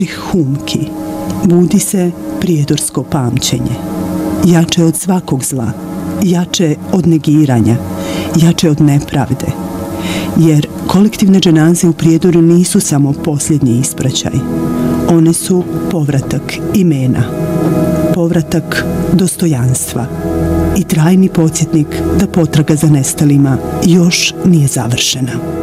Humki, budi se prijedorsko pamćenje. Jače od svakog zla, jače od negiranja, jače od nepravde. Jer kolektivne dženaze u Prijedoru nisu samo posljednji ispraćaj. One su povratak imena, povratak dostojanstva i trajni podsjetnik da potraga za nestalima još nije završena.